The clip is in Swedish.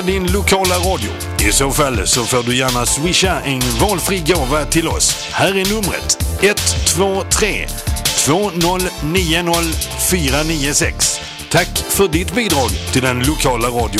din lokala radio. I så fall så får du gärna swisha en valfri gåva till oss. Här är numret 123 2090 496. Tack för ditt bidrag till den lokala radion.